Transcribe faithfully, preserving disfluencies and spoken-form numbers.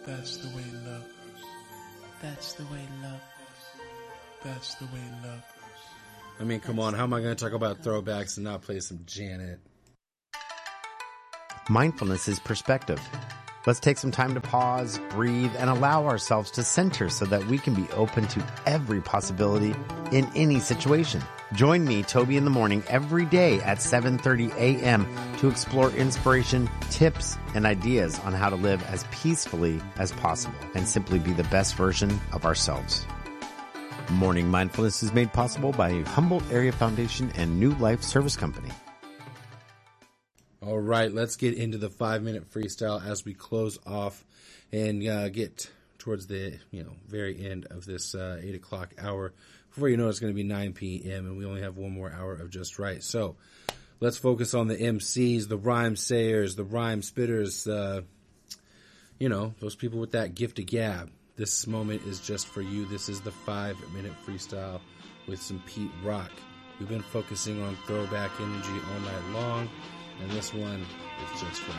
That's the way love. That's the way love. That's the way love. I mean, come on. How am I going to talk about throwbacks and not play some Janet? Mindfulness is perspective. Let's take some time to pause, breathe, and allow ourselves to center so that we can be open to every possibility in any situation. Join me, Toby, in the morning every day at seven thirty a.m. to explore inspiration, tips, and ideas on how to live as peacefully as possible and simply be the best version of ourselves. Morning Mindfulness is made possible by Humboldt Area Foundation and New Life Service Company. All right, let's get into the five-minute freestyle as we close off and uh, get towards the you know very end of this uh, eight o'clock hour. Before you know, it's going to be nine p.m. and we only have one more hour of Just Right. So let's focus on the M Cs, the rhyme sayers, the rhyme spitters, uh, you know, those people with that gift of gab. This moment is just for you. This is the five-minute freestyle with some Pete Rock. We've been focusing on throwback energy all night long. And this one is just right.